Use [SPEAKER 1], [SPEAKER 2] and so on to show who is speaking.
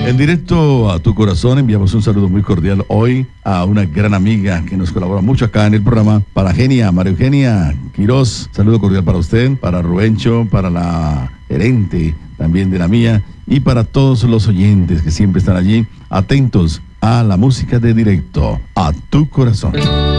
[SPEAKER 1] En directo a tu corazón enviamos un saludo muy cordial hoy a una gran amiga que nos colabora mucho acá en el programa, para María Eugenia Quirós. Saludo cordial para usted, para Rubencho, para la gerente también de la mía y para todos los oyentes que siempre están allí atentos a la música de directo a tu corazón.